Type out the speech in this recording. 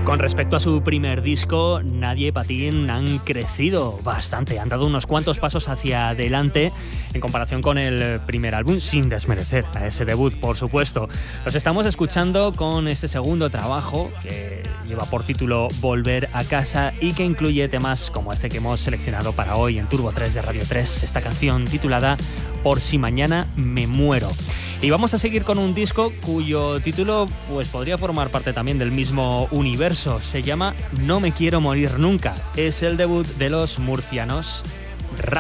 Con respecto a su primer disco, Nadie y Patín han crecido bastante, han dado unos cuantos pasos hacia adelante en comparación con el primer álbum, sin desmerecer a ese debut, por supuesto. Los estamos escuchando con este segundo trabajo que lleva por título Volver a casa y que incluye temas como este que hemos seleccionado para hoy en Turbo 3 de Radio 3, esta canción titulada Por si mañana me muero. Y vamos a seguir con un disco cuyo título pues podría formar parte también del mismo universo. Se llama No me quiero morir nunca. Es el debut de los murcianos